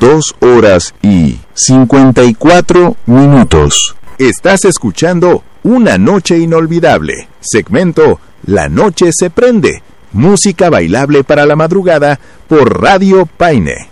2 horas y 54 minutos. Estás escuchando Una Noche Inolvidable, segmento La Noche se Prende, música bailable para la madrugada por Radio Paine.